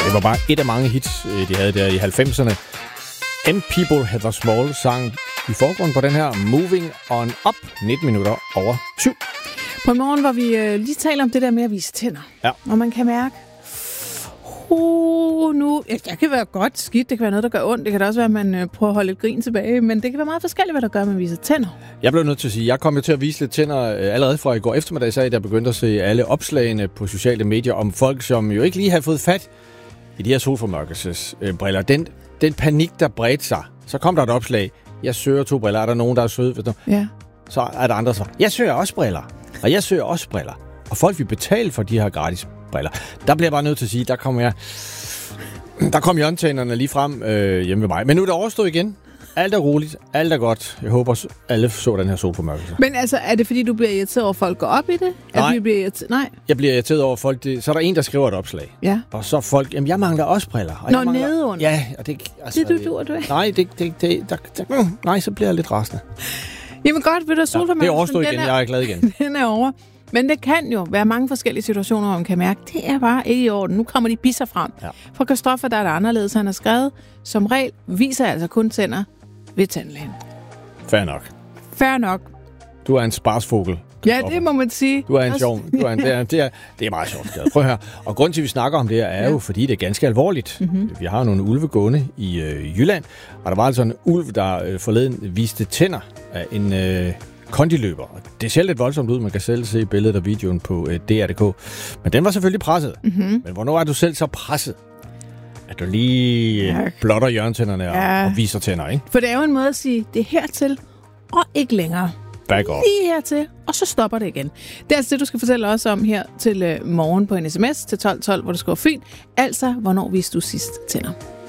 Det var bare et af mange hits, de havde der i 90'erne. M People Heather Small sang i forgrunden på den her Moving On Up, 19 minutter over 7. På en morgen, hvor vi lige taler om det der med at vise tænder. Ja. Og man kan mærke, nu, jeg kan være godt skidt, det kan være noget, der gør ondt. Det kan da også være, at man prøver at holde et grin tilbage. Men det kan være meget forskelligt, hvad der gør, at man viser tænder. Jeg blev nødt til at sige, jeg kom jo til at vise lidt tænder allerede fra i går eftermiddag, da jeg begyndte at se alle opslagene på sociale medier om folk, som jo ikke lige havde fået fat i de her solformørkelsesbriller. Den panik, der bredte sig. Så kom der et opslag. Jeg søger 2 briller. Er der nogen, der er søde? Ja. Så er der andre, så jeg søger også briller. Og jeg søger også briller. Og folk vil betale for de her gratis briller. Der bliver jeg bare nødt til at sige, der kom hjørnetænderne lige frem hjemme ved mig. Men nu er det overstået igen. Alt er roligt. Alt er godt. Jeg håber, alle så den her solformørkelse. Men altså, er det fordi, du bliver irriteret over, at folk går op i det? Nej. Nej. Jeg bliver irriteret over folk. Så er der en, der skriver et opslag. Ja. Og så folk, jamen jeg mangler også briller. Og Nå, nedenunder. Ja, og det... Altså, det du ikke. Nej, nej, så bliver jeg lidt rasende. Jamen godt, ved du, solformørkelsen... Det er overstået igen. Jeg er glad igen. Den er over. Men det kan jo være mange forskellige situationer, hvor man kan mærke, det er bare ikke i orden. Nu kommer de bisser frem. Ja. For Christoffer, der er det anderledes. Han har skrevet, som regel viser altså kun tænder ved tandlægen. Fair nok. Du er en sparsfugl. Ja, det må man sige. Du er en sjov. Det er meget sjovt. Prøv at høre. Og grunden til, at vi snakker om det her, er jo, fordi det er ganske alvorligt. Mm-hmm. Vi har nogle ulve gående i Jylland, og der var altså en ulv, der forleden viste tænder af en kondiløber. Det ser lidt voldsomt ud. Man kan selv se billedet og videoen på DR.dk. Men den var selvfølgelig presset. Mm-hmm. Men hvornår er du selv så presset, at du lige blotter hjørnetænderne og viser tænder, ikke? For det er jo en måde at sige, det er hertil og ikke længere. Back off. Lige hertil, og så stopper det igen. Det er altså det, du skal fortælle os om her til morgen på en sms til 1212, hvor du skriver fint. Altså, hvornår viste du sidst tænder?